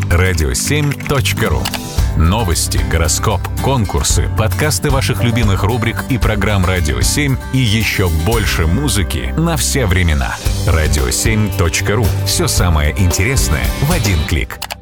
radio7.ru. Новости, гороскоп, конкурсы, подкасты ваших любимых рубрик и программ «Радио 7» и еще больше музыки на все времена. radio7.ru. Все самое интересное в один клик.